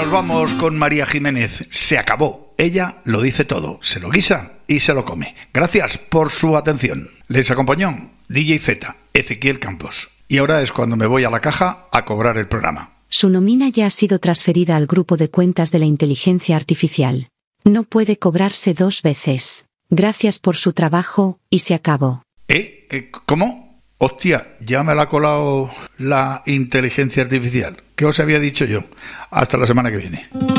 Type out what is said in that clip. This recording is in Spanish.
nos vamos con María Jiménez. Se acabó. Ella lo dice todo. Se lo guisa y se lo come. Gracias por su atención. Les acompañó DJ Z, Ezequiel Campos. Y ahora es cuando me voy a la caja a cobrar el programa. Su nómina ya ha sido transferida al grupo de cuentas de la inteligencia artificial. No puede cobrarse 2 veces. Gracias por su trabajo y se acabó. ¿Cómo? Hostia, ya me la ha colado la inteligencia artificial. ¿Qué os había dicho yo? Hasta la semana que viene.